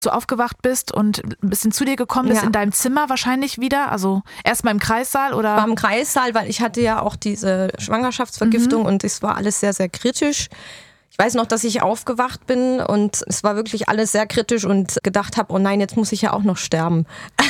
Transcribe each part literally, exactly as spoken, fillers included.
du aufgewacht bist und ein bisschen zu dir gekommen bist, ja. in deinem Zimmer wahrscheinlich wieder? Also erstmal im Kreissaal oder? War im Kreissaal, weil ich hatte ja auch diese Schwangerschaftsvergiftung mhm. und es war alles sehr, sehr kritisch. Ich weiß noch, dass ich aufgewacht bin und es war wirklich alles sehr kritisch und gedacht habe, oh nein, jetzt muss ich ja auch noch sterben.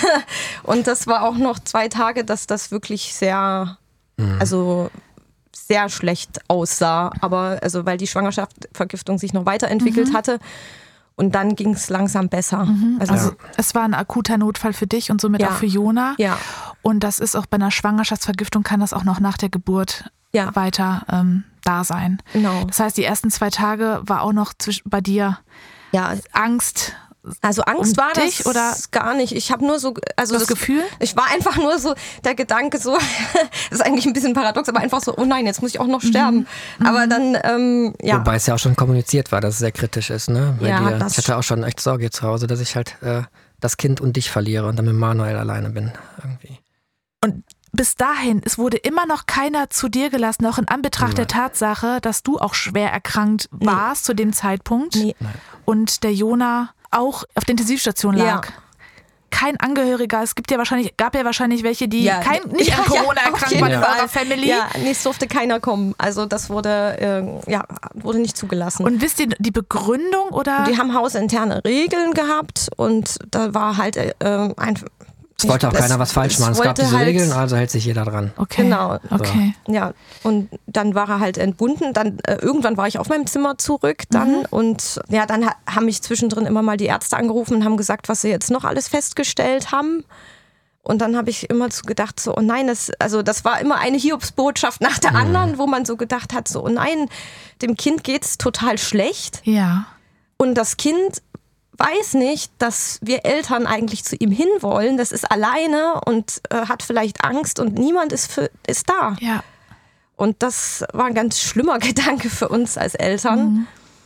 Und das war auch noch zwei Tage, dass das wirklich sehr, mhm. also sehr schlecht aussah. Aber also weil die Schwangerschaftsvergiftung sich noch weiterentwickelt mhm. hatte. Und dann ging es langsam besser. Mhm. Also, also es war ein akuter Notfall für dich und somit ja. auch für Jona. Ja. Und das ist auch bei einer Schwangerschaftsvergiftung, kann das auch noch nach der Geburt ja. weiter ähm, da sein. Genau. Das heißt, die ersten zwei Tage war auch noch zwisch- bei dir ja. Angst. Also Angst um war dich, das oder gar nicht. Ich habe nur so, also das, das Gefühl. Ich war einfach nur so der Gedanke so, das ist eigentlich ein bisschen paradox, aber einfach so, oh nein, jetzt muss ich auch noch sterben. Mhm. Aber dann, ähm, ja. Wobei es ja auch schon kommuniziert war, dass es sehr kritisch ist, ne? Bei ja, dir. das Ich hatte auch schon echt Sorge zu Hause, dass ich halt äh, das Kind und dich verliere und dann mit Manuel alleine bin irgendwie. Und bis dahin, es wurde immer noch keiner zu dir gelassen, auch in Anbetracht Nein. der Tatsache, dass du auch schwer erkrankt warst nee. zu dem Zeitpunkt nee. und der Jona auch auf der Intensivstation lag. Ja. Kein Angehöriger, es gibt ja wahrscheinlich, gab ja wahrscheinlich welche, die ja. kein, nicht ja, an Corona ja, erkrankt waren in eurer Family. Ja, nee, es durfte keiner kommen. Also das wurde, äh, ja, wurde nicht zugelassen. Und wisst ihr die Begründung oder? Die haben hausinterne Regeln gehabt und da war halt äh, einfach. Es wollte auch keiner was falsch machen. Es gab diese halt Regeln, also hält sich jeder dran. Okay. Genau. Okay. So. Ja, und dann war er halt entbunden. Dann äh, irgendwann war ich auf meinem Zimmer zurück dann mhm. und ja, dann ha- haben mich zwischendrin immer mal die Ärzte angerufen und haben gesagt, was sie jetzt noch alles festgestellt haben. Und dann habe ich immer so gedacht, so, oh nein, das, also das war immer eine Hiobsbotschaft nach der mhm. anderen, wo man so gedacht hat, so, oh nein, dem Kind geht's total schlecht. Ja. Und das Kind weiß nicht, dass wir Eltern eigentlich zu ihm hinwollen. Das ist alleine und äh, hat vielleicht Angst und niemand ist, für, ist da. Ja. Und das war ein ganz schlimmer Gedanke für uns als Eltern. Mhm.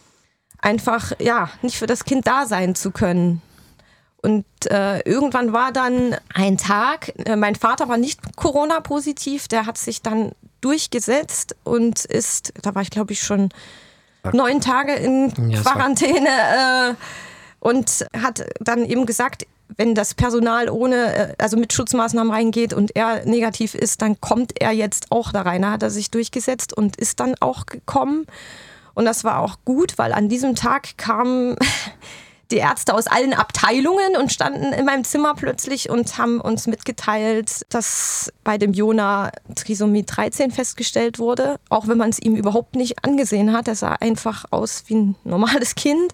Einfach, ja, nicht für das Kind da sein zu können. Und äh, irgendwann war dann ein Tag, äh, mein Vater war nicht Corona-positiv, der hat sich dann durchgesetzt und ist, da war ich glaube ich schon neun Tage in ja, Quarantäne, äh, und hat dann eben gesagt, wenn das Personal ohne, also mit Schutzmaßnahmen reingeht und er negativ ist, dann kommt er jetzt auch da rein. Da hat er sich durchgesetzt und ist dann auch gekommen. Und das war auch gut, weil an diesem Tag kamen die Ärzte aus allen Abteilungen und standen in meinem Zimmer plötzlich und haben uns mitgeteilt, dass bei dem Jona Trisomie dreizehn festgestellt wurde. Auch wenn man es ihm überhaupt nicht angesehen hat. Er sah einfach aus wie ein normales Kind.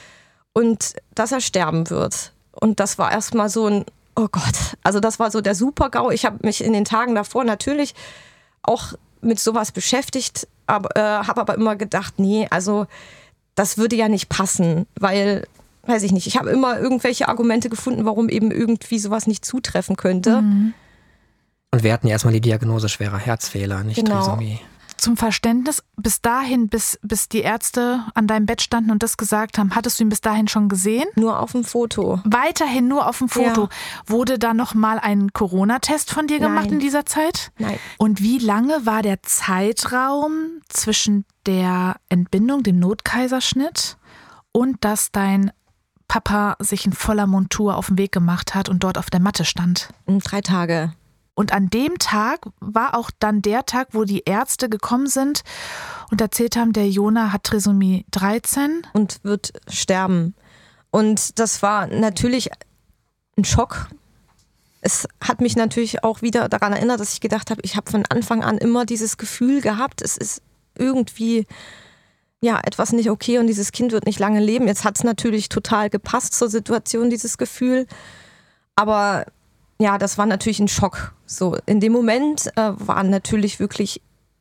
Und dass er sterben wird. Und das war erstmal so ein, oh Gott, also das war so der Super-GAU. Ich habe mich in den Tagen davor natürlich auch mit sowas beschäftigt, aber äh, habe aber immer gedacht, nee, also das würde ja nicht passen, weil, weiß ich nicht, ich habe immer irgendwelche Argumente gefunden, warum eben irgendwie sowas nicht zutreffen könnte. Mhm. Und wir hatten ja erstmal die Diagnose schwerer Herzfehler, nicht genau. Trisomie. Zum Verständnis, bis dahin, bis, bis die Ärzte an deinem Bett standen und das gesagt haben, hattest du ihn bis dahin schon gesehen? Nur auf dem Foto. Weiterhin nur auf dem Foto. Ja. Wurde da nochmal ein Corona-Test von dir gemacht Nein. in dieser Zeit? Nein. Und wie lange war der Zeitraum zwischen der Entbindung, dem Notkaiserschnitt und dass dein Papa sich in voller Montur auf den Weg gemacht hat und dort auf der Matte stand? Drei Tage. Und an dem Tag war auch dann der Tag, wo die Ärzte gekommen sind und erzählt haben, der Jona hat Trisomie dreizehn. Und wird sterben. Und das war natürlich ein Schock. Es hat mich natürlich auch wieder daran erinnert, dass ich gedacht habe, ich habe von Anfang an immer dieses Gefühl gehabt, es ist irgendwie ja etwas nicht okay und dieses Kind wird nicht lange leben. Jetzt hat es natürlich total gepasst zur Situation, dieses Gefühl. Aber ja, das war natürlich ein Schock. So, in dem Moment äh, waren natürlich wirklich,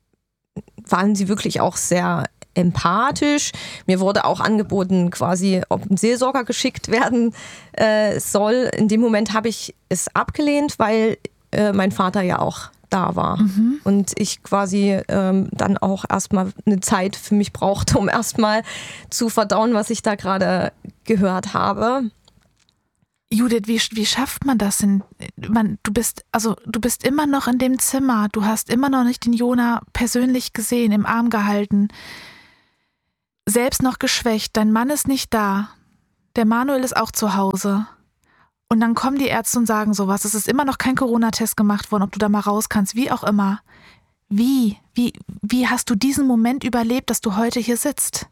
waren sie wirklich auch sehr empathisch. Mir wurde auch angeboten, quasi, ob ein Seelsorger geschickt werden äh, soll. In dem Moment habe ich es abgelehnt, weil äh, mein Vater ja auch da war. Mhm. Und ich quasi ähm, dann auch erstmal eine Zeit für mich brauchte, um erstmal zu verdauen, was ich da gerade gehört habe. Judith, wie, wie schafft man das denn? Man, du bist, also du bist immer noch in dem Zimmer, du hast immer noch nicht den Jona persönlich gesehen, im Arm gehalten, selbst noch geschwächt, dein Mann ist nicht da. der Manuel ist auch zu Hause. Und dann kommen die Ärzte und sagen sowas. Es ist immer noch kein Corona-Test gemacht worden, ob du da mal raus kannst, wie auch immer. Wie, wie, wie hast du diesen Moment überlebt, dass du heute hier sitzt?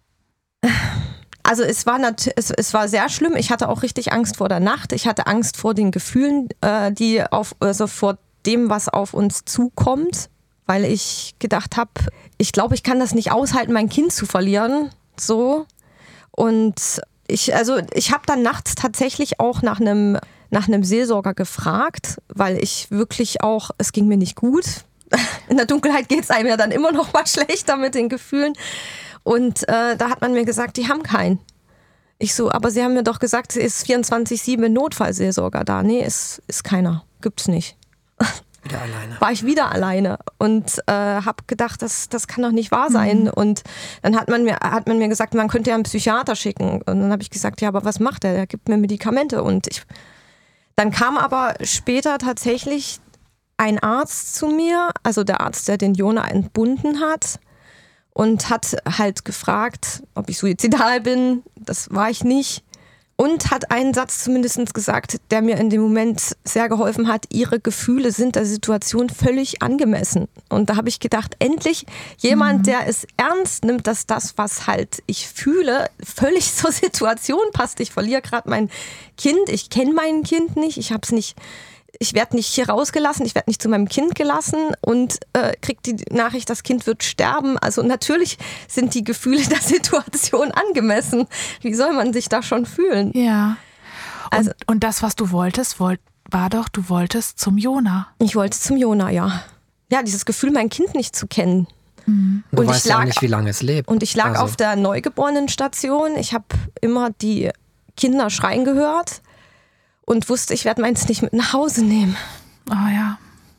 Also es war, nat- es, es war sehr schlimm. Ich hatte auch richtig Angst vor der Nacht. Ich hatte Angst vor den Gefühlen, äh, die auf, also vor dem, was auf uns zukommt. Weil ich gedacht habe, ich glaube, ich kann das nicht aushalten, mein Kind zu verlieren. So. Und ich, also ich habe dann nachts tatsächlich auch nach einem, nach einem Seelsorger gefragt, weil ich wirklich auch, es ging mir nicht gut. In der Dunkelheit geht es einem ja dann immer noch mal schlechter mit den Gefühlen. Und äh, da hat man mir gesagt, die haben keinen. Ich so, aber sie haben mir doch gesagt, es ist vierundzwanzig sieben Notfallseelsorger da. Nee, es ist keiner. Gibt's nicht. Wieder alleine. War ich wieder alleine und äh, habe gedacht, das, das kann doch nicht wahr sein. Mhm. Und dann hat man, mir, hat man mir gesagt, man könnte ja einen Psychiater schicken. Und dann habe ich gesagt, ja, aber was macht der? Der gibt mir Medikamente. Und ich, dann kam aber später tatsächlich ein Arzt zu mir, also der Arzt, der den Jona entbunden hat, und hat halt gefragt, ob ich suizidal bin. Das war ich nicht. Und hat einen Satz zumindest gesagt, der mir in dem Moment sehr geholfen hat. Ihre Gefühle sind der Situation völlig angemessen. Und da habe ich gedacht, endlich jemand, mhm. der es ernst nimmt, dass das, was halt ich fühle, völlig zur Situation passt. Ich verliere gerade mein Kind. Ich kenne mein Kind nicht. Ich habe es nicht... Ich werde nicht hier rausgelassen, ich werde nicht zu meinem Kind gelassen und äh, kriege die Nachricht, das Kind wird sterben. Also natürlich sind die Gefühle der Situation angemessen. Wie soll man sich da schon fühlen? Ja. Und, also, und das, was du wolltest, wollt, war doch, du wolltest zum Jona. Ich wollte zum Jona, ja. Ja, dieses Gefühl, mein Kind nicht zu kennen. Mhm. Du und weißt ich lag, ja auch nicht, wie lange es lebt. Und ich lag also. auf der Neugeborenenstation. Ich habe immer die Kinder schreien gehört. Und wusste, ich werde meins nicht mit nach Hause nehmen. Oh ja.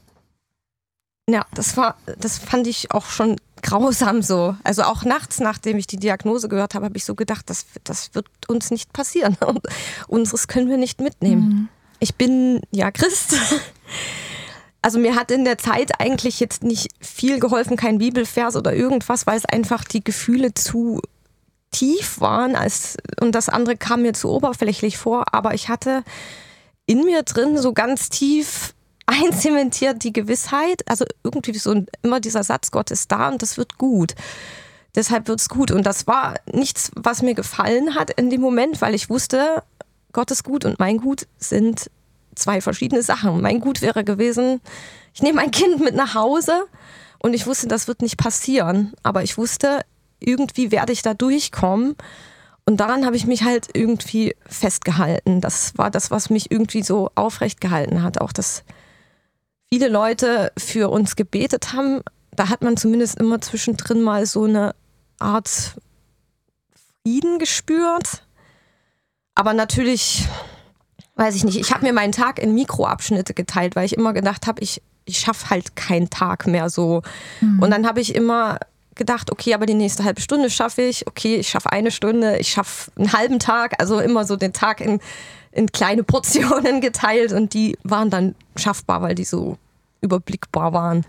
Ja, das war, das fand ich auch schon grausam so. Also auch nachts, nachdem ich die Diagnose gehört habe, habe ich so gedacht, das, das wird uns nicht passieren. Unseres können wir nicht mitnehmen. Mhm. Ich bin ja Christ. Also mir hat in der Zeit eigentlich jetzt nicht viel geholfen, kein Bibelvers oder irgendwas, weil es einfach die Gefühle zu tief waren als, und das andere kam mir zu oberflächlich vor, aber ich hatte in mir drin so ganz tief einzementiert die Gewissheit, also irgendwie so immer dieser Satz, Gott ist da und das wird gut. Deshalb wird es gut. Und das war nichts, was mir gefallen hat in dem Moment, weil ich wusste, Gott ist gut und mein Gut sind zwei verschiedene Sachen. Mein Gut wäre gewesen, ich nehme mein Kind mit nach Hause und ich wusste, das wird nicht passieren. Aber ich wusste, irgendwie werde ich da durchkommen. Und daran habe ich mich halt irgendwie festgehalten. Das war das, was mich irgendwie so aufrecht gehalten hat. Auch, dass viele Leute für uns gebetet haben. Da hat man zumindest immer zwischendrin mal so eine Art Frieden gespürt. Aber natürlich, weiß ich nicht, ich habe mir meinen Tag in Mikroabschnitte geteilt, weil ich immer gedacht habe, ich, ich schaffe halt keinen Tag mehr so. Mhm. Und dann habe ich immer gedacht, okay, aber die nächste halbe Stunde schaffe ich, okay, ich schaffe eine Stunde, ich schaffe einen halben Tag, also immer so den Tag in, in kleine Portionen geteilt und die waren dann schaffbar, weil die so überblickbar waren.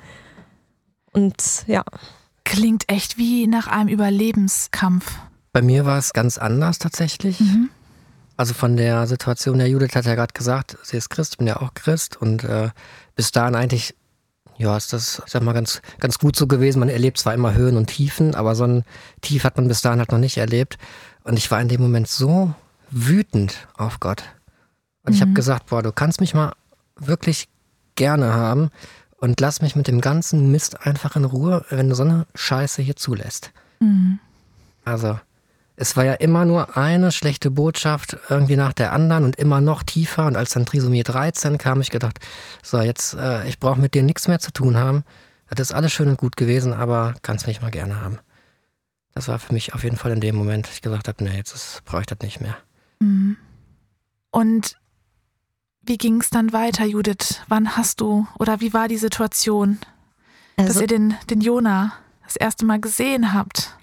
Und ja. Klingt echt wie nach einem Überlebenskampf. Bei mir war es ganz anders tatsächlich. Mhm. Also von der Situation, der Judith hat ja gerade gesagt, sie ist Christ, ich bin ja auch Christ und äh, bis dahin eigentlich ja, ist das, ich sag mal, ganz, ganz gut so gewesen. Man erlebt zwar immer Höhen und Tiefen, aber so ein Tief hat man bis dahin halt noch nicht erlebt. Und ich war in dem Moment so wütend auf Gott. Und mhm. ich habe gesagt, boah, du kannst mich mal wirklich gerne haben und lass mich mit dem ganzen Mist einfach in Ruhe, wenn du so eine Scheiße hier zulässt. Mhm. Also, es war ja immer nur eine schlechte Botschaft irgendwie nach der anderen und immer noch tiefer. Und als dann Trisomie dreizehn kam, ich gedacht, so jetzt, äh, ich brauche mit dir nichts mehr zu tun haben. Das ist alles schön und gut gewesen, aber kannst mich mal gerne haben. Das war für mich auf jeden Fall in dem Moment, ich gesagt habe, nee, jetzt brauche ich das nicht mehr. Mhm. Und wie ging es dann weiter, Judith? Wann hast du, oder wie war die Situation, also, dass ihr den, den Jona das erste Mal gesehen habt?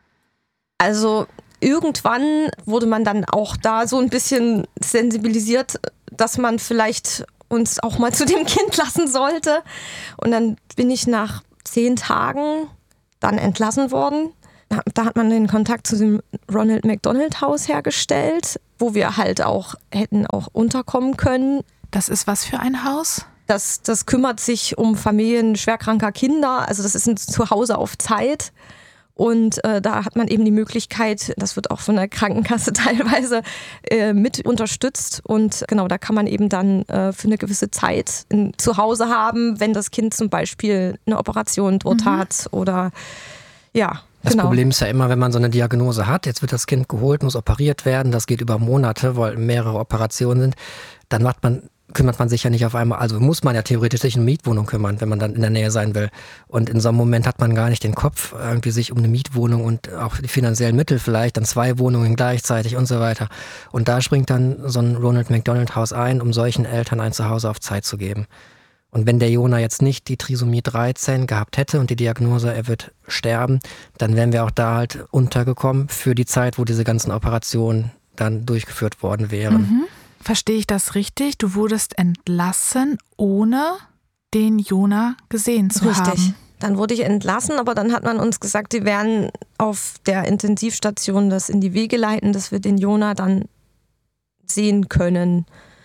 Also irgendwann wurde man dann auch da so ein bisschen sensibilisiert, dass man vielleicht uns auch mal zu dem Kind lassen sollte. Und dann bin ich nach zehn Tagen dann entlassen worden. Da hat man den Kontakt zu dem Ronald McDonald Haus hergestellt, wo wir halt auch hätten auch unterkommen können. Das ist was für ein Haus? Das, das kümmert sich um Familien schwerkranker Kinder. Also das ist ein Zuhause auf Zeit. Und äh, da hat man eben die Möglichkeit, das wird auch von der Krankenkasse teilweise äh, mit unterstützt. Und genau, da kann man eben dann äh, für eine gewisse Zeit ein Zuhause haben, wenn das Kind zum Beispiel eine Operation dort mhm. hat oder ja. Das genau. Problem ist ja immer, wenn man so eine Diagnose hat, jetzt wird das Kind geholt, muss operiert werden, das geht über Monate, weil mehrere Operationen sind, dann macht man kümmert man sich ja nicht auf einmal, also muss man ja theoretisch sich um eine Mietwohnung kümmern, wenn man dann in der Nähe sein will. Und in so einem Moment hat man gar nicht den Kopf, irgendwie sich um eine Mietwohnung und auch die finanziellen Mittel vielleicht, dann zwei Wohnungen gleichzeitig und so weiter. Und da springt dann so ein Ronald McDonald Haus ein, um solchen Eltern ein Zuhause auf Zeit zu geben. Und wenn der Jona jetzt nicht die Trisomie dreizehn gehabt hätte und die Diagnose, er wird sterben, dann wären wir auch da halt untergekommen für die Zeit, wo diese ganzen Operationen dann durchgeführt worden wären. Mhm. Verstehe ich das richtig? Du wurdest entlassen, ohne den Jona gesehen zu richtig. haben. Dann wurde ich entlassen, aber dann hat man uns gesagt, die werden auf der Intensivstation das in die Wege leiten, dass wir den Jona dann sehen können.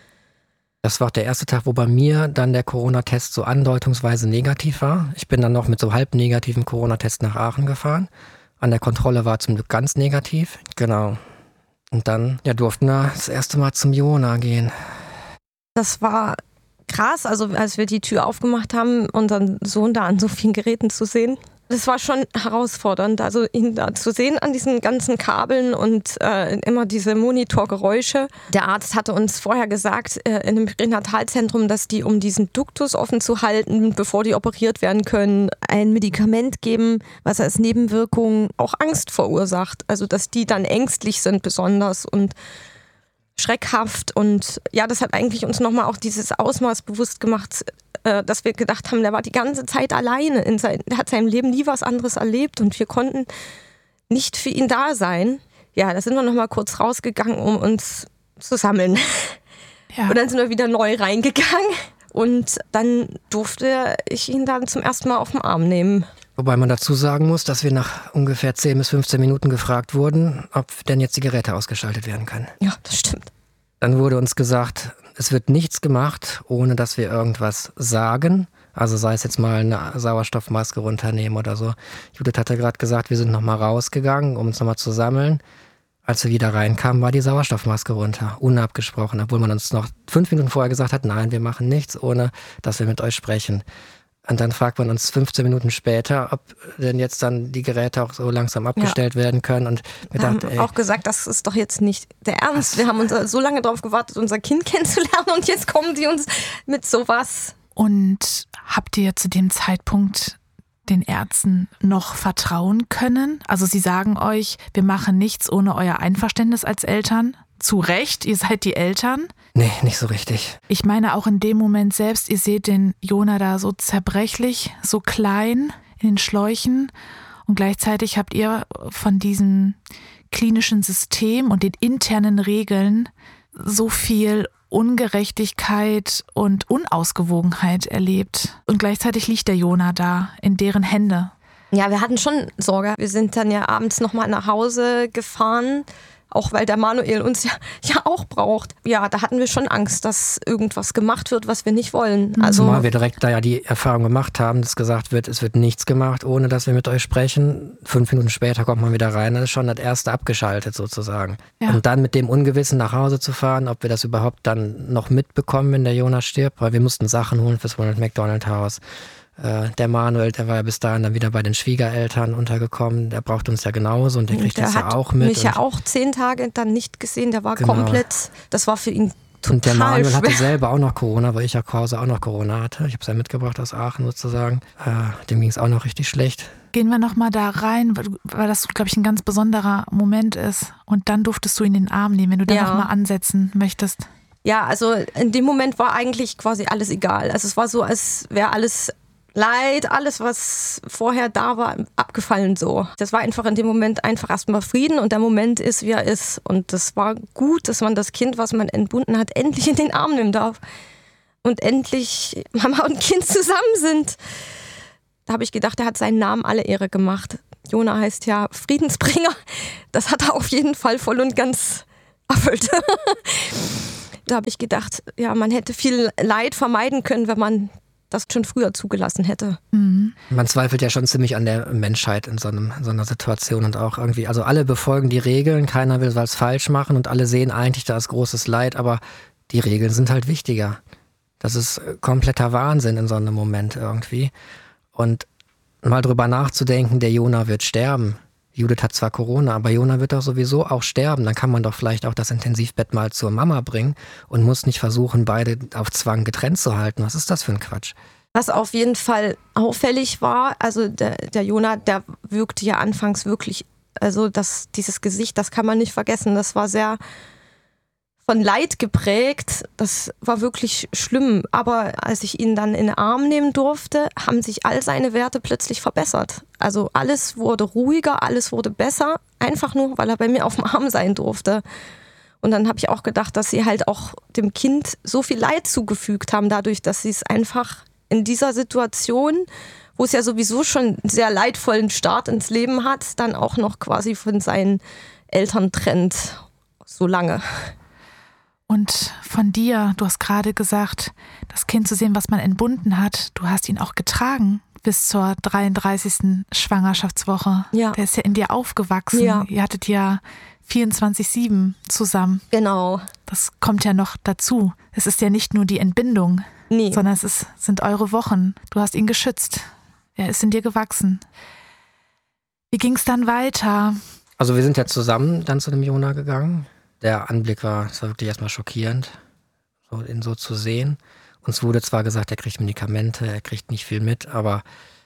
Das war auch der erste Tag, wo bei mir dann der Corona-Test so andeutungsweise negativ war. Ich bin dann noch mit so halb negativen Corona-Test nach Aachen gefahren. An der Kontrolle war zum Glück ganz negativ. Genau. Und dann ja, durften wir das erste Mal zum Jona gehen. Das war krass, also als wir die Tür aufgemacht haben, unseren Sohn da an so vielen Geräten zu sehen. Das war schon herausfordernd, also ihn da zu sehen an diesen ganzen Kabeln und äh, immer diese Monitorgeräusche. Der Arzt hatte uns vorher gesagt, äh, in einem Pränatalzentrum, dass die, um diesen Duktus offen zu halten, bevor die operiert werden können, ein Medikament geben, was als Nebenwirkung auch Angst verursacht. Also dass die dann ängstlich sind besonders und schreckhaft. Und ja, das hat eigentlich uns nochmal auch dieses Ausmaß bewusst gemacht, dass wir gedacht haben, der war die ganze Zeit alleine. In sein, der hat seinem Leben nie was anderes erlebt und wir konnten nicht für ihn da sein. Ja, da sind wir noch mal kurz rausgegangen, um uns zu sammeln. Ja. Und dann sind wir wieder neu reingegangen und dann durfte ich ihn dann zum ersten Mal auf den Arm nehmen. Wobei man dazu sagen muss, dass wir nach ungefähr zehn bis fünfzehn Minuten gefragt wurden, ob denn jetzt die Geräte ausgeschaltet werden können. Ja, das stimmt. Dann wurde uns gesagt, es wird nichts gemacht, ohne dass wir irgendwas sagen. Also sei es jetzt mal eine Sauerstoffmaske runternehmen oder so. Judith hatte gerade gesagt, wir sind nochmal rausgegangen, um uns nochmal zu sammeln. Als wir wieder reinkamen, war die Sauerstoffmaske runter, unabgesprochen. Obwohl man uns noch fünf Minuten vorher gesagt hat, nein, wir machen nichts, ohne dass wir mit euch sprechen. Und dann fragt man uns fünfzehn Minuten später, ob denn jetzt dann die Geräte auch so langsam abgestellt ja. werden können. Und wir, wir dachten, haben ey, auch gesagt, das ist doch jetzt nicht der Ernst. Was? Wir haben uns so lange darauf gewartet, unser Kind kennenzulernen und jetzt kommen die uns mit sowas. Und habt ihr zu dem Zeitpunkt den Ärzten noch vertrauen können? Also sie sagen euch, wir machen nichts ohne euer Einverständnis als Eltern. Zu Recht, ihr seid die Eltern. Nee, nicht so richtig. Ich meine auch in dem Moment selbst, ihr seht den Jona da so zerbrechlich, so klein in den Schläuchen und gleichzeitig habt ihr von diesem klinischen System und den internen Regeln so viel Ungerechtigkeit und Unausgewogenheit erlebt. Und gleichzeitig liegt der Jona da in deren Hände. Ja, wir hatten schon Sorge. Wir sind dann ja abends nochmal nach Hause gefahren. Auch weil der Manuel uns ja, ja auch braucht. Ja, da hatten wir schon Angst, dass irgendwas gemacht wird, was wir nicht wollen. Also Zumal wir direkt da ja die Erfahrung gemacht haben, dass gesagt wird, es wird nichts gemacht, ohne dass wir mit euch sprechen. Fünf Minuten später kommt man wieder rein, dann ist schon das erste abgeschaltet sozusagen. Ja. Und dann mit dem Ungewissen nach Hause zu fahren, ob wir das überhaupt dann noch mitbekommen, wenn der Jona stirbt, weil wir mussten Sachen holen fürs Ronald McDonald Haus. Der Manuel, der war ja bis dahin dann wieder bei den Schwiegereltern untergekommen. Der braucht uns ja genauso und der kriegt der das ja auch mit. Der hat mich ja auch zehn Tage dann nicht gesehen. Der war genau. komplett, das war für ihn total Und der Manuel schwer. hatte selber auch noch Corona, weil ich ja zu Hause auch noch Corona hatte. Ich habe es ja mitgebracht aus Aachen sozusagen. Äh, dem ging es auch noch richtig schlecht. Gehen wir nochmal da rein, weil das, glaube ich, ein ganz besonderer Moment ist. Und dann durftest du ihn in den Arm nehmen, wenn du da ja. nochmal ansetzen möchtest. Ja, also in dem Moment war eigentlich quasi alles egal. Also es war so, als wäre alles Leid, alles, was vorher da war, abgefallen so. Das war einfach in dem Moment einfach erstmal Frieden und der Moment ist, wie er ist. Und das war gut, dass man das Kind, was man entbunden hat, endlich in den Arm nehmen darf. Und endlich Mama und Kind zusammen sind. Da habe ich gedacht, er hat seinen Namen alle Ehre gemacht. Jona heißt ja Friedensbringer. Das hat er auf jeden Fall voll und ganz erfüllt. Da habe ich gedacht, ja, man hätte viel Leid vermeiden können, wenn man das schon früher zugelassen hätte. Mhm. Man zweifelt ja schon ziemlich an der Menschheit in so, einem, so einer Situation und auch irgendwie, also alle befolgen die Regeln, keiner will was falsch machen und alle sehen eigentlich, da ist großes Leid, aber die Regeln sind halt wichtiger. Das ist kompletter Wahnsinn in so einem Moment irgendwie. Und mal drüber nachzudenken, der Jona wird sterben. Judith hat zwar Corona, aber Jona wird doch sowieso auch sterben. Dann kann man doch vielleicht auch das Intensivbett mal zur Mama bringen und muss nicht versuchen, beide auf Zwang getrennt zu halten. Was ist das für ein Quatsch? Was auf jeden Fall auffällig war, also der, der Jona, der wirkte ja anfangs wirklich, also das, dieses Gesicht, das kann man nicht vergessen. Das war sehr von Leid geprägt. Das war wirklich schlimm. Aber als ich ihn dann in den Arm nehmen durfte, haben sich all seine Werte plötzlich verbessert. Also alles wurde ruhiger, alles wurde besser, einfach nur, weil er bei mir auf dem Arm sein durfte. Und dann habe ich auch gedacht, dass sie halt auch dem Kind so viel Leid zugefügt haben, dadurch, dass sie es einfach in dieser Situation, wo es ja sowieso schon einen sehr leidvollen Start ins Leben hat, dann auch noch quasi von seinen Eltern trennt, so lange. Und von dir, du hast gerade gesagt, das Kind zu sehen, was man entbunden hat, du hast ihn auch getragen bis zur dreiunddreißigsten Schwangerschaftswoche. Ja. Der ist ja in dir aufgewachsen. Ja. Ihr hattet ja vierundzwanzig sieben zusammen. Genau. Das kommt ja noch dazu. Es ist ja nicht nur die Entbindung, Nee. sondern es ist, sind eure Wochen. Du hast ihn geschützt. Er ist in dir gewachsen. Wie ging es dann weiter? Also wir sind ja zusammen dann zu dem Jona gegangen. Der Anblick war, es war wirklich erstmal schockierend, so, ihn so zu sehen. Uns wurde zwar gesagt, er kriegt Medikamente, er kriegt nicht viel mit, aber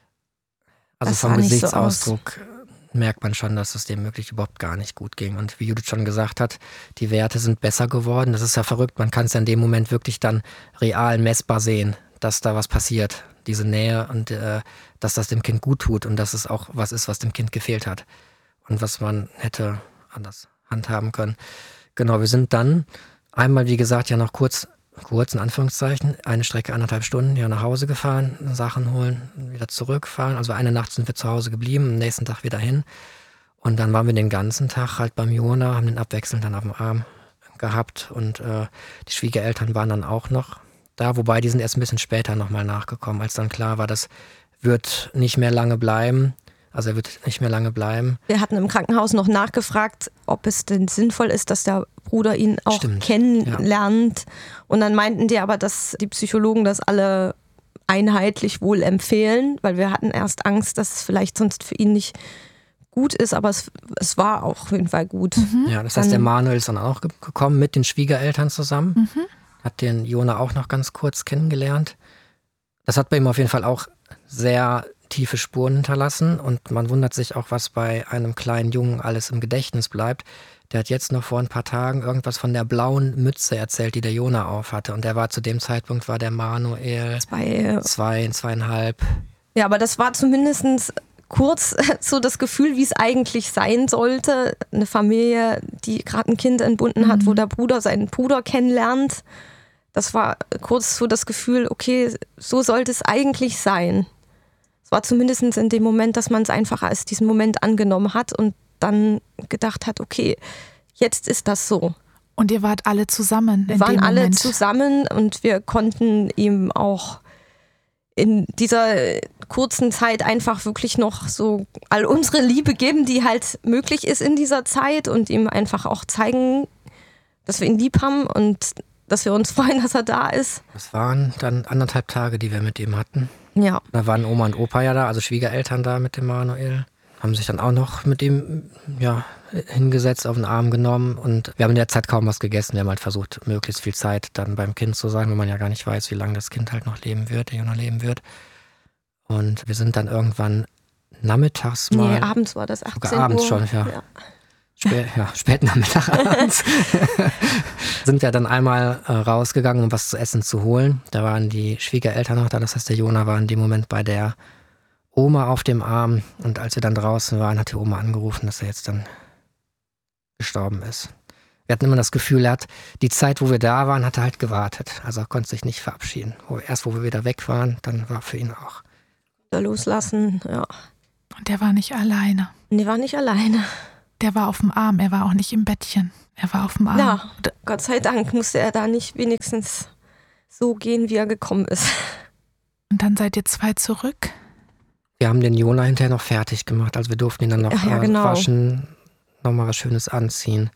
also Das vom sah nicht so Gesichtsausdruck merkt man schon, dass es dem wirklich überhaupt gar nicht gut ging. Und wie Judith schon gesagt hat, die Werte sind besser geworden. Das ist ja verrückt, man kann es ja in dem Moment wirklich dann real messbar sehen, dass da was passiert, diese Nähe und äh, dass das dem Kind gut tut und dass es auch was ist, was dem Kind gefehlt hat und was man hätte anders handhaben können. Genau, wir sind dann einmal, wie gesagt, ja noch kurz, kurz in Anführungszeichen, eine Strecke anderthalb Stunden ja nach Hause gefahren, Sachen holen, wieder zurückfahren. Also eine Nacht sind wir zu Hause geblieben, am nächsten Tag wieder hin. Und dann waren wir den ganzen Tag halt beim Jona, haben den abwechselnd dann auf dem Arm gehabt und äh, die Schwiegereltern waren dann auch noch da, wobei die sind erst ein bisschen später nochmal nachgekommen, als dann klar war, das wird nicht mehr lange bleiben. Also er wird nicht mehr lange bleiben. Wir hatten im Krankenhaus noch nachgefragt, ob es denn sinnvoll ist, dass der Bruder ihn auch Stimmt, kennenlernt. Ja. Und dann meinten die aber, dass die Psychologen das alle einheitlich wohl empfehlen, weil wir hatten erst Angst, dass es vielleicht sonst für ihn nicht gut ist, aber es, es war auch auf jeden Fall gut. Mhm. Ja, das heißt, der Manuel ist dann auch gekommen mit den Schwiegereltern zusammen, mhm. hat den Jona auch noch ganz kurz kennengelernt. Das hat bei ihm auf jeden Fall auch sehr tiefe Spuren hinterlassen und man wundert sich auch, was bei einem kleinen Jungen alles im Gedächtnis bleibt. Der hat jetzt noch vor ein paar Tagen irgendwas von der blauen Mütze erzählt, die der Jona aufhatte. Und der war zu dem Zeitpunkt, war der Manuel zwei, zwei zweieinhalb. Ja, aber das war zumindest kurz so das Gefühl, wie es eigentlich sein sollte. Eine Familie, die gerade ein Kind entbunden hat, mhm. wo der Bruder seinen Bruder kennenlernt. Das war kurz so das Gefühl, okay, so sollte es eigentlich sein. Es war zumindest in dem Moment, dass man es einfach als diesen Moment angenommen hat und dann gedacht hat, okay, jetzt ist das so. Und ihr wart alle zusammen Wir in waren dem alle Moment. zusammen und wir konnten ihm auch in dieser kurzen Zeit einfach wirklich noch so all unsere Liebe geben, die halt möglich ist in dieser Zeit und ihm einfach auch zeigen, dass wir ihn lieb haben und dass wir uns freuen, dass er da ist. Das waren dann anderthalb Tage, die wir mit ihm hatten. Ja. Da waren Oma und Opa ja da, also Schwiegereltern da mit dem Manuel. Haben sich dann auch noch mit ihm ja, hingesetzt, auf den Arm genommen und wir haben in der Zeit kaum was gegessen. Wir haben halt versucht, möglichst viel Zeit dann beim Kind zu sein, weil man ja gar nicht weiß, wie lange das Kind halt noch leben wird, der Jona leben wird. Und wir sind dann irgendwann nachmittags mal... Nee, abends war das, achtzehn Uhr. Abends schon, ja. ja. Spä ja, spät Nachmittag abends. Sind wir dann einmal äh, rausgegangen, um was zu essen zu holen. Da waren die Schwiegereltern noch da, das heißt, der Jona war in dem Moment bei der Oma auf dem Arm. Und als wir dann draußen waren, hat die Oma angerufen, dass er jetzt dann gestorben ist. Wir hatten immer das Gefühl, er hat die Zeit, wo wir da waren, hat er halt gewartet. Also er konnte sich nicht verabschieden. Wo, erst wo wir wieder weg waren, dann war für ihn auch. Loslassen, ja. Und der war nicht alleine. Nee, war nicht alleine. Der war auf dem Arm, er war auch nicht im Bettchen. Er war auf dem Arm. Ja, Gott sei Dank musste er da nicht wenigstens so gehen, wie er gekommen ist. Und dann seid ihr zwei zurück? Wir haben den Jona hinterher noch fertig gemacht. Also wir durften ihn dann noch ja, genau. waschen, nochmal was Schönes anziehen.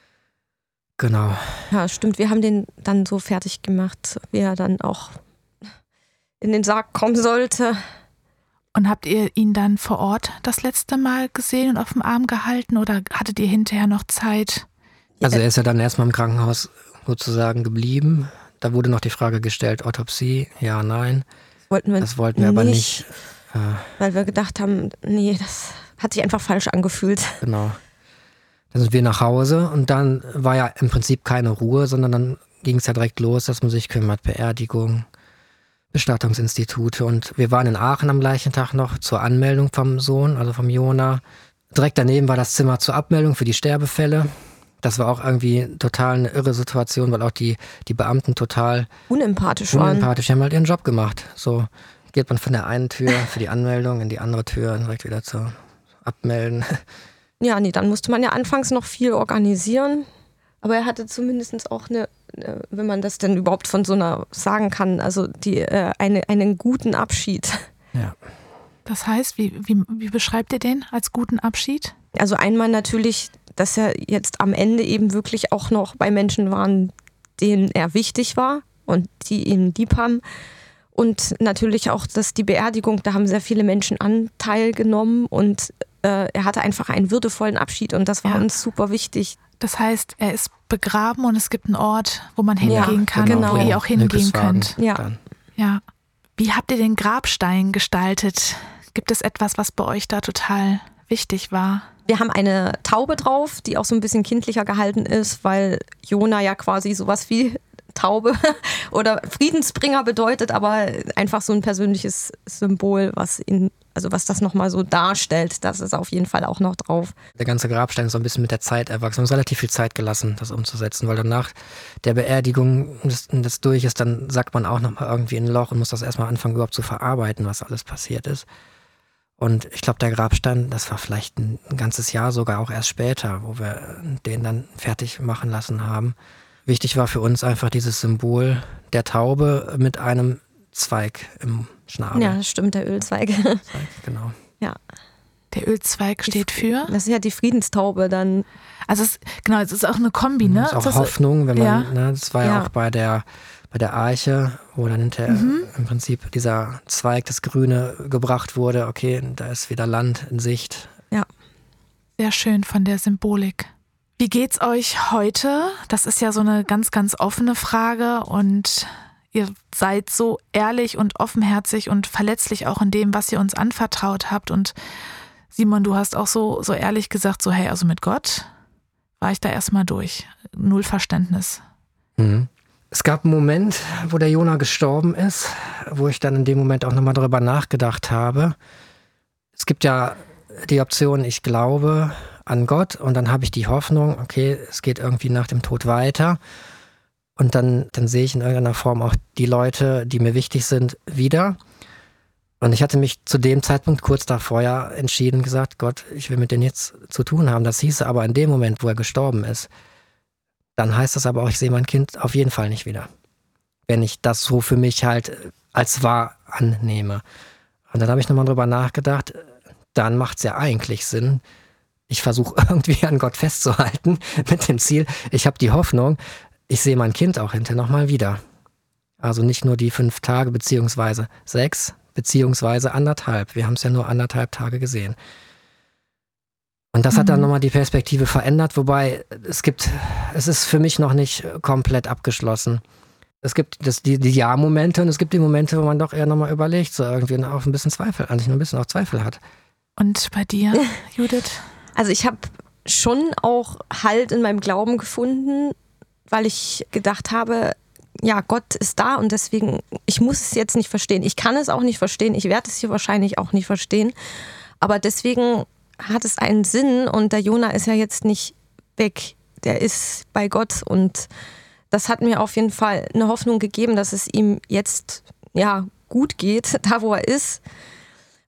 Genau. Ja, stimmt. Wir haben den dann so fertig gemacht, wie er dann auch in den Sarg kommen sollte. Und habt ihr ihn dann vor Ort das letzte Mal gesehen und auf dem Arm gehalten oder hattet ihr hinterher noch Zeit? Also er ist ja dann erstmal im Krankenhaus sozusagen geblieben. Da wurde noch die Frage gestellt, Autopsie, ja, nein. Das wollten wir, das wollten wir aber nicht. Äh, weil wir gedacht haben, nee, das hat sich einfach falsch angefühlt. Genau. Dann sind wir nach Hause und dann war ja im Prinzip keine Ruhe, sondern dann ging es ja direkt los, dass man sich kümmert, Beerdigung, Bestattungsinstitute. Und wir waren in Aachen am gleichen Tag noch zur Anmeldung vom Sohn, also vom Jona. Direkt daneben war das Zimmer zur Abmeldung für die Sterbefälle. Das war auch irgendwie total eine irre Situation, weil auch die, die Beamten total unempathisch waren. Unempathisch, die haben halt ihren Job gemacht. So geht man von der einen Tür für die Anmeldung in die andere Tür direkt wieder zu Abmelden. Ja, nee, dann musste man ja anfangs noch viel organisieren. Aber er hatte zumindest auch eine, wenn man das denn überhaupt von so einer sagen kann, also die, äh, eine, einen guten Abschied. Ja. Das heißt, wie, wie, wie beschreibt ihr den als guten Abschied? Also einmal natürlich, dass er jetzt am Ende eben wirklich auch noch bei Menschen waren, denen er wichtig war und die ihn lieb haben. Und natürlich auch, dass die Beerdigung, da haben sehr viele Menschen Anteil genommen und äh, er hatte einfach einen würdevollen Abschied und das war ja. uns super wichtig. Das heißt, er ist begraben und es gibt einen Ort, wo man hingehen ja, kann, genau. wo ihr auch hingehen könnt. Ja. ja. Wie habt ihr den Grabstein gestaltet? Gibt es etwas, was bei euch da total wichtig war? Wir haben eine Taube drauf, die auch so ein bisschen kindlicher gehalten ist, weil Jona ja quasi sowas wie Taube oder Friedensbringer bedeutet, aber einfach so ein persönliches Symbol, was ihn, also was das nochmal so darstellt, das ist auf jeden Fall auch noch drauf. Der ganze Grabstein ist so ein bisschen mit der Zeit erwachsen. Wir haben uns relativ viel Zeit gelassen, das umzusetzen, weil danach der Beerdigung, das, das durch ist, dann sagt man auch nochmal irgendwie in ein Loch und muss das erstmal anfangen überhaupt zu verarbeiten, was alles passiert ist. Und ich glaube, der Grabstein, das war vielleicht ein, ein ganzes Jahr, sogar auch erst später, wo wir den dann fertig machen lassen haben. Wichtig war für uns einfach dieses Symbol der Taube mit einem Zweig im Schnabel. Ja, das stimmt, der Ölzweig. Zweig, genau. Ja. Der Ölzweig steht für? Das ist ja die Friedenstaube dann. Also es, genau, es ist auch eine Kombi, ne? Das ist auch das Hoffnung, wenn man, ja. ne, das war ja, ja auch bei der bei der Arche, wo dann hinterher mhm. im Prinzip dieser Zweig, das Grüne, gebracht wurde. Okay, da ist wieder Land in Sicht. Ja. Sehr schön von der Symbolik. Wie geht's euch heute? Das ist ja so eine ganz, ganz offene Frage und ihr seid so ehrlich und offenherzig und verletzlich auch in dem, was ihr uns anvertraut habt. Und Simon, du hast auch so, so ehrlich gesagt, so hey, also mit Gott war ich da erstmal durch. Null Verständnis. Mhm. Es gab einen Moment, wo der Jona gestorben ist, wo ich dann in dem Moment auch nochmal darüber nachgedacht habe. Es gibt ja die Option, ich glaube an Gott und dann habe ich die Hoffnung, okay, es geht irgendwie nach dem Tod weiter und dann, dann sehe ich in irgendeiner Form auch die Leute, die mir wichtig sind, wieder. Und ich hatte mich zu dem Zeitpunkt kurz davor ja entschieden, gesagt, Gott, ich will mit denen nichts zu tun haben. Das hieße aber in dem Moment, wo er gestorben ist, dann heißt das aber auch, ich sehe mein Kind auf jeden Fall nicht wieder. Wenn ich das so für mich halt als wahr annehme. Und dann habe ich nochmal drüber nachgedacht, dann macht es ja eigentlich Sinn, ich versuche irgendwie an Gott festzuhalten mit dem Ziel, ich habe die Hoffnung, ich sehe mein Kind auch hinterher nochmal wieder. Also nicht nur die fünf Tage beziehungsweise sechs beziehungsweise anderthalb. Wir haben es ja nur anderthalb Tage gesehen. Und das hat dann nochmal die Perspektive verändert, wobei es gibt, es ist für mich noch nicht komplett abgeschlossen. Es gibt das, die, die Ja-Momente und es gibt die Momente, wo man doch eher nochmal überlegt, so irgendwie auch ein bisschen Zweifel, eigentlich nur ein bisschen auch Zweifel hat. Und bei dir, Judith? Also ich habe schon auch Halt in meinem Glauben gefunden, weil ich gedacht habe, ja, Gott ist da und deswegen, ich muss es jetzt nicht verstehen. Ich kann es auch nicht verstehen, ich werde es hier wahrscheinlich auch nicht verstehen, aber deswegen hat es einen Sinn und der Jona ist ja jetzt nicht weg, der ist bei Gott und das hat mir auf jeden Fall eine Hoffnung gegeben, dass es ihm jetzt ja gut geht, da wo er ist.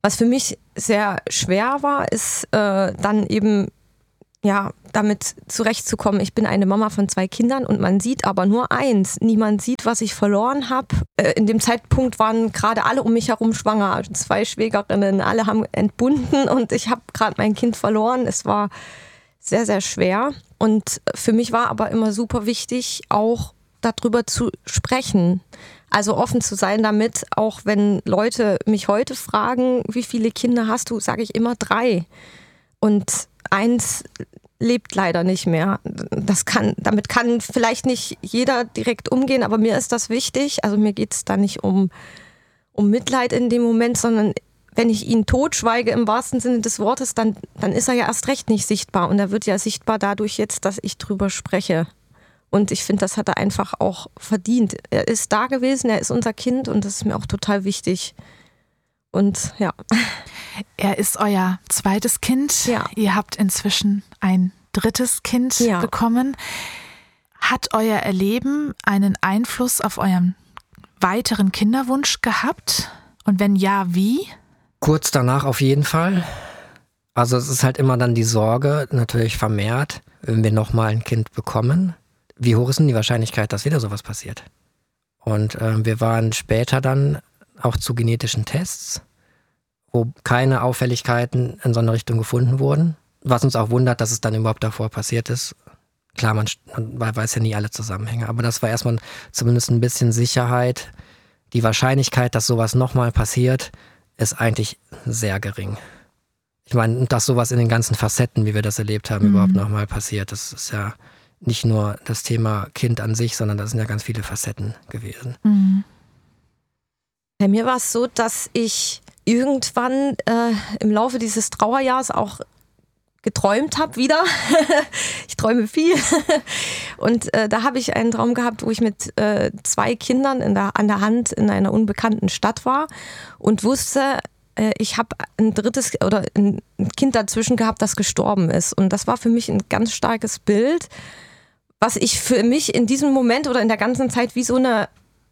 Was für mich sehr schwer war, ist äh, dann eben ja, damit zurechtzukommen. Ich bin eine Mama von zwei Kindern und man sieht aber nur eins. Niemand sieht, was ich verloren habe. Äh, in dem Zeitpunkt waren gerade alle um mich herum schwanger. Zwei Schwägerinnen, alle haben entbunden und ich habe gerade mein Kind verloren. Es war sehr, sehr schwer. Und für mich war aber immer super wichtig, auch darüber zu sprechen. Also offen zu sein damit, auch wenn Leute mich heute fragen, wie viele Kinder hast du, sage ich immer drei. Und eins lebt leider nicht mehr. Das kann, damit kann vielleicht nicht jeder direkt umgehen, aber mir ist das wichtig. Also mir geht es da nicht um, um Mitleid in dem Moment, sondern wenn ich ihn totschweige im wahrsten Sinne des Wortes, dann, dann ist er ja erst recht nicht sichtbar. Und er wird ja sichtbar dadurch jetzt, dass ich drüber spreche. Und ich finde, das hat er einfach auch verdient. Er ist da gewesen, er ist unser Kind und das ist mir auch total wichtig. Und ja. Er ist euer zweites Kind. Ja. Ihr habt inzwischen ein drittes Kind ja. bekommen. Hat euer Erleben einen Einfluss auf euren weiteren Kinderwunsch gehabt? Und wenn ja, wie? Kurz danach auf jeden Fall. Also es ist halt immer dann die Sorge, natürlich vermehrt, wenn wir nochmal ein Kind bekommen. Wie hoch ist denn die Wahrscheinlichkeit, dass wieder sowas passiert? Und äh, wir waren später dann auch zu genetischen Tests, wo keine Auffälligkeiten in so eine Richtung gefunden wurden. Was uns auch wundert, dass es dann überhaupt davor passiert ist. Klar, man, man weiß ja nie alle Zusammenhänge, aber das war erstmal zumindest ein bisschen Sicherheit. Die Wahrscheinlichkeit, dass sowas nochmal passiert, ist eigentlich sehr gering. Ich meine, dass sowas in den ganzen Facetten, wie wir das erlebt haben, mhm. überhaupt nochmal passiert, das ist ja nicht nur das Thema Kind an sich, sondern das sind ja ganz viele Facetten gewesen. Mhm. Bei mir war es so, dass ich irgendwann äh, im Laufe dieses Trauerjahres auch geträumt habe wieder. Ich träume viel. Und äh, da habe ich einen Traum gehabt, wo ich mit äh, zwei Kindern in der, an der Hand in einer unbekannten Stadt war und wusste, äh, ich habe ein drittes oder ein Kind dazwischen gehabt, das gestorben ist. Und das war für mich ein ganz starkes Bild, was ich für mich in diesem Moment oder in der ganzen Zeit wie so eine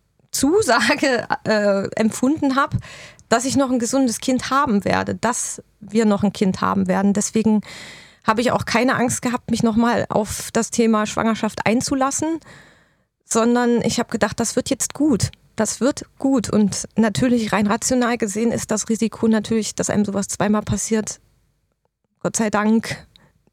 Zusage äh, empfunden habe, dass ich noch ein gesundes Kind haben werde, dass wir noch ein Kind haben werden. Deswegen habe ich auch keine Angst gehabt, mich nochmal auf das Thema Schwangerschaft einzulassen, sondern ich habe gedacht, das wird jetzt gut. Das wird gut. Und natürlich rein rational gesehen ist das Risiko natürlich, dass einem sowas zweimal passiert, Gott sei Dank,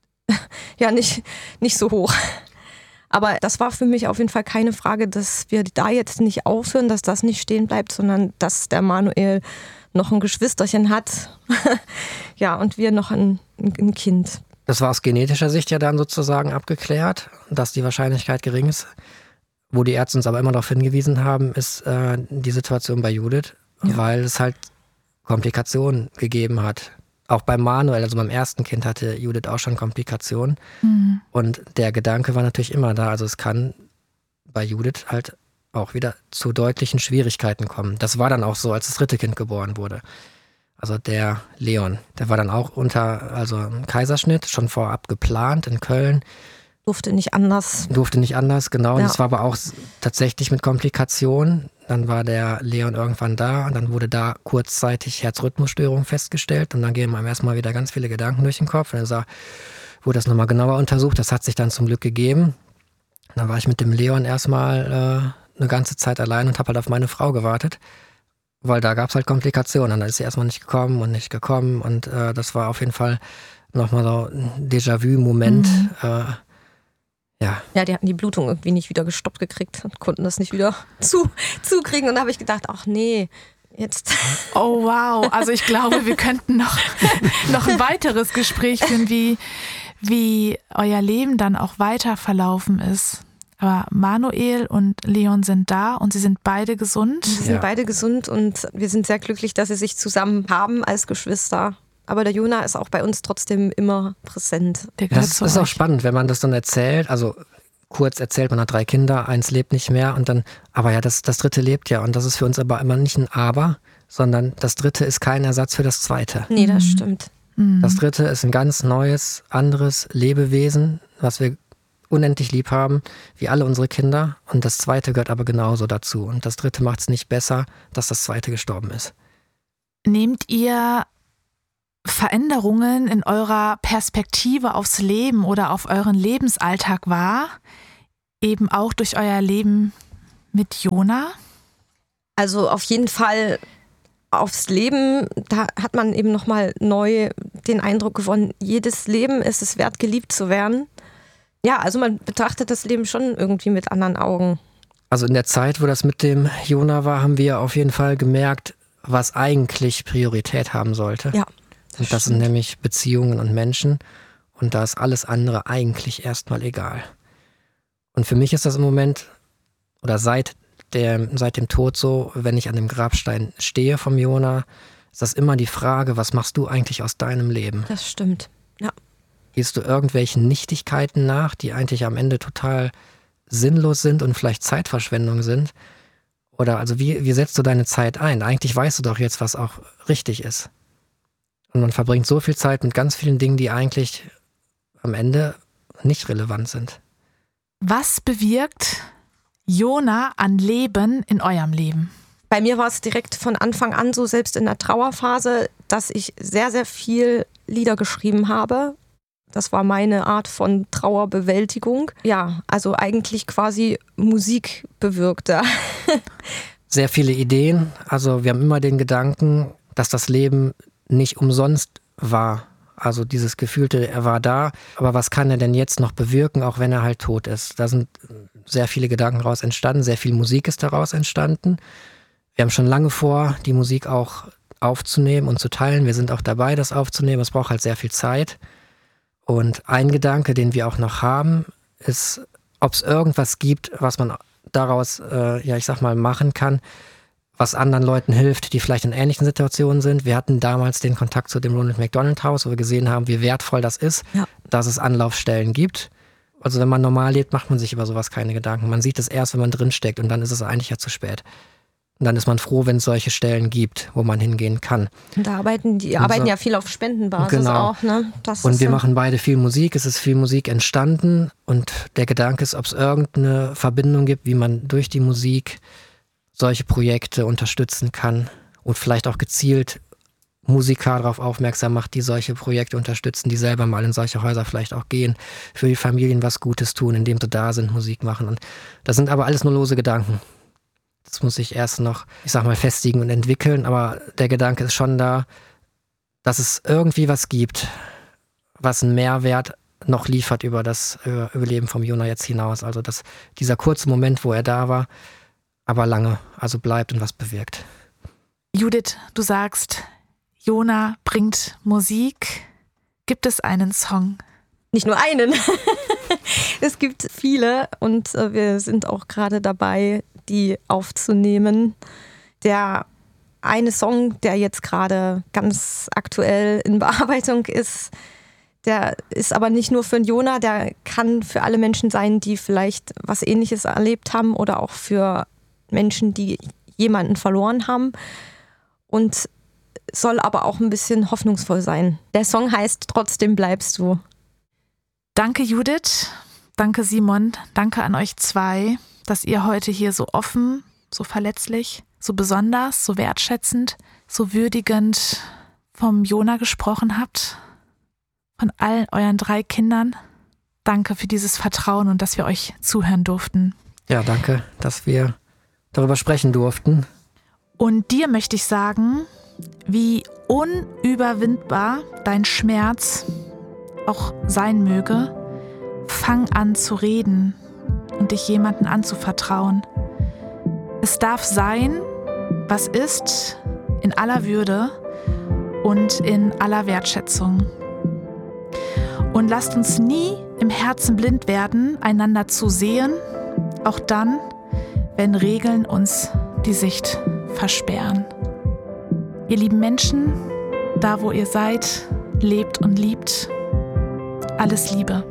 ja nicht, nicht so hoch. Aber das war für mich auf jeden Fall keine Frage, dass wir da jetzt nicht aufhören, dass das nicht stehen bleibt, sondern dass der Manuel noch ein Geschwisterchen hat. Ja, und wir noch ein, ein Kind. Das war aus genetischer Sicht ja dann sozusagen abgeklärt, dass die Wahrscheinlichkeit gering ist. Wo die Ärzte uns aber immer darauf hingewiesen haben, ist äh, die Situation bei Judith, ja. Weil es halt Komplikationen gegeben hat. Auch beim Manuel, also beim ersten Kind, hatte Judith auch schon Komplikationen. Mhm. Und der Gedanke war natürlich immer da. Also es kann bei Judith halt auch wieder zu deutlichen Schwierigkeiten kommen. Das war dann auch so, als das dritte Kind geboren wurde. Also der Leon, der war dann auch unter also einem Kaiserschnitt, schon vorab geplant in Köln. Durfte nicht anders. Durfte nicht anders, genau. Ja. Und es war aber auch tatsächlich mit Komplikationen. Dann war der Leon irgendwann da und dann wurde da kurzzeitig Herzrhythmusstörung festgestellt und dann gehen einem erstmal wieder ganz viele Gedanken durch den Kopf. Und dann sah, wurde das nochmal genauer untersucht. Das hat sich dann zum Glück gegeben. Dann war ich mit dem Leon erstmal äh, eine ganze Zeit allein und habe halt auf meine Frau gewartet, weil da gab es halt Komplikationen. Und dann ist sie erstmal nicht gekommen und nicht gekommen und äh, das war auf jeden Fall nochmal so ein Déjà-vu-Moment. Mhm. Äh, Ja. ja, die hatten die Blutung irgendwie nicht wieder gestoppt gekriegt und konnten das nicht wieder zu, zukriegen. Und da habe ich gedacht, ach nee, jetzt. Oh wow, also ich glaube, wir könnten noch, noch ein weiteres Gespräch führen, wie, wie euer Leben dann auch weiter verlaufen ist. Aber Manuel und Leon sind da und sie sind beide gesund. Sie sind ja. beide gesund und wir sind sehr glücklich, dass sie sich zusammen haben als Geschwister. Aber der Jona ist auch bei uns trotzdem immer präsent. Das ist auch spannend, wenn man das dann erzählt. Also kurz erzählt, man hat drei Kinder, eins lebt nicht mehr und dann, aber ja, das, das dritte lebt ja. Und das ist für uns aber immer nicht ein Aber, sondern das dritte ist kein Ersatz für das zweite. Nee, das stimmt. Das dritte ist ein ganz neues, anderes Lebewesen, was wir unendlich lieb haben, wie alle unsere Kinder. Und das zweite gehört aber genauso dazu. Und das dritte macht es nicht besser, dass das zweite gestorben ist. Nehmt ihr Veränderungen in eurer Perspektive aufs Leben oder auf euren Lebensalltag wahr? Eben auch durch euer Leben mit Jona? Also auf jeden Fall aufs Leben, da hat man eben nochmal neu den Eindruck gewonnen, jedes Leben ist es wert, geliebt zu werden. Ja, also man betrachtet das Leben schon irgendwie mit anderen Augen. Also in der Zeit, wo das mit dem Jona war, haben wir auf jeden Fall gemerkt, was eigentlich Priorität haben sollte. Ja. Das und das stimmt. Sind nämlich Beziehungen und Menschen. Und da ist alles andere eigentlich erstmal egal. Und für mich ist das im Moment, oder seit, der, seit dem Tod so, wenn ich an dem Grabstein stehe vom Jona, ist das immer die Frage, was machst du eigentlich aus deinem Leben? Das stimmt, ja. Gehst du irgendwelchen Nichtigkeiten nach, die eigentlich am Ende total sinnlos sind und vielleicht Zeitverschwendung sind? Oder also wie, wie setzt du deine Zeit ein? Eigentlich weißt du doch jetzt, was auch richtig ist. Und man verbringt so viel Zeit mit ganz vielen Dingen, die eigentlich am Ende nicht relevant sind. Was bewirkt Jona an Leben in eurem Leben? Bei mir war es direkt von Anfang an so, selbst in der Trauerphase, dass ich sehr, sehr viel Lieder geschrieben habe. Das war meine Art von Trauerbewältigung. Ja, also eigentlich quasi Musik bewirkte. Sehr viele Ideen. Also wir haben immer den Gedanken, dass das Leben nicht umsonst war. Also dieses Gefühlte, er war da, aber was kann er denn jetzt noch bewirken, auch wenn er halt tot ist? Da sind sehr viele Gedanken daraus entstanden, sehr viel Musik ist daraus entstanden. Wir haben schon lange vor, die Musik auch aufzunehmen und zu teilen. Wir sind auch dabei, das aufzunehmen. Es braucht halt sehr viel Zeit. Und ein Gedanke, den wir auch noch haben, ist, ob es irgendwas gibt, was man daraus, äh, ja ich sag mal, machen kann, was anderen Leuten hilft, die vielleicht in ähnlichen Situationen sind. Wir hatten damals den Kontakt zu dem Ronald McDonald House, wo wir gesehen haben, wie wertvoll das ist, ja. dass es Anlaufstellen gibt. Also wenn man normal lebt, macht man sich über sowas keine Gedanken. Man sieht es erst, wenn man drinsteckt und dann ist es eigentlich ja zu spät. Und dann ist man froh, wenn es solche Stellen gibt, wo man hingehen kann. Und da arbeiten die und arbeiten so, ja viel auf Spendenbasis genau. auch. Ne? Das und ist wir ja machen beide viel Musik. Es ist viel Musik entstanden. Und der Gedanke ist, ob es irgendeine Verbindung gibt, wie man durch die Musik solche Projekte unterstützen kann und vielleicht auch gezielt Musiker darauf aufmerksam macht, die solche Projekte unterstützen, die selber mal in solche Häuser vielleicht auch gehen, für die Familien was Gutes tun, indem sie da sind, Musik machen. Und das sind aber alles nur lose Gedanken. Das muss sich erst noch, ich sag mal, festigen und entwickeln, aber der Gedanke ist schon da, dass es irgendwie was gibt, was einen Mehrwert noch liefert über das Überleben vom Jona jetzt hinaus. Also dass dieser kurze Moment, wo er da war, aber lange, also bleibt und was bewirkt. Judith, du sagst, Jona bringt Musik. Gibt es einen Song? Nicht nur einen. Es gibt viele und wir sind auch gerade dabei, die aufzunehmen. Der eine Song, der jetzt gerade ganz aktuell in Bearbeitung ist, der ist aber nicht nur für den Jona, der kann für alle Menschen sein, die vielleicht was Ähnliches erlebt haben oder auch für Menschen, die jemanden verloren haben und soll aber auch ein bisschen hoffnungsvoll sein. Der Song heißt Trotzdem bleibst du. Danke Judith, danke Simon, danke an euch zwei, dass ihr heute hier so offen, so verletzlich, so besonders, so wertschätzend, so würdigend vom Jona gesprochen habt, von all euren drei Kindern. Danke für dieses Vertrauen und dass wir euch zuhören durften. Ja, danke, dass wir darüber sprechen durften. Und dir möchte ich sagen, wie unüberwindbar dein Schmerz auch sein möge, fang an zu reden und dich jemandem anzuvertrauen. Es darf sein, was ist, in aller Würde und in aller Wertschätzung. Und lasst uns nie im Herzen blind werden, einander zu sehen, auch dann, wenn Regeln uns die Sicht versperren. Ihr lieben Menschen, da wo ihr seid, lebt und liebt. Alles Liebe.